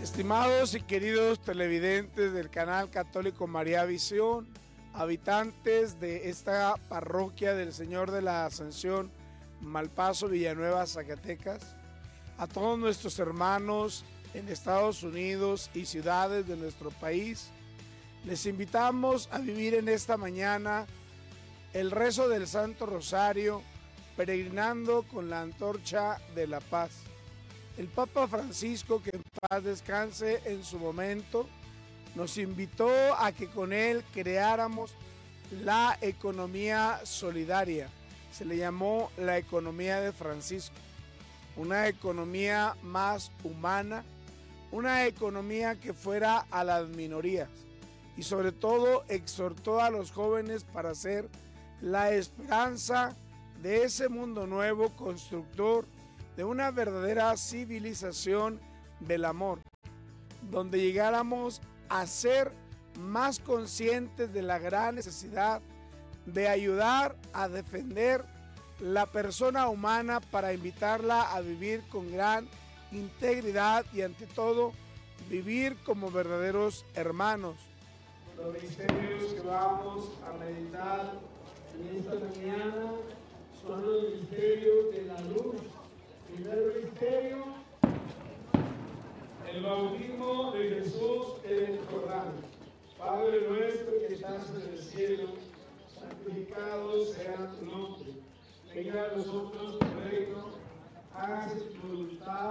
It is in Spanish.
Estimados y queridos televidentes del canal católico María Visión, habitantes de esta parroquia del Señor de la Ascensión, Malpaso, Villanueva, Zacatecas, a todos nuestros hermanos en Estados Unidos y ciudades de nuestro país, les invitamos a vivir en esta mañana el rezo del Santo Rosario, peregrinando con la antorcha de la paz. El Papa Francisco, que en paz descanse en su momento, nos invitó a que con él creáramos la economía solidaria. Se le llamó la economía de Francisco, una economía más humana, una economía que fuera a las minorías y sobre todo exhortó a los jóvenes para ser la esperanza de ese mundo nuevo constructor de una verdadera civilización del amor, donde llegáramos a ser más conscientes de la gran necesidad de ayudar a defender la persona humana para invitarla a vivir con gran integridad y ante todo vivir como verdaderos hermanos. Los misterios que vamos a meditar en esta mañana son los misterios de la luz. Primer misterio, el bautismo de Jesús en el Jordán. Padre nuestro que estás en el cielo, santificado sea tu nombre. Venga a nosotros tu reino, hágase tu voluntad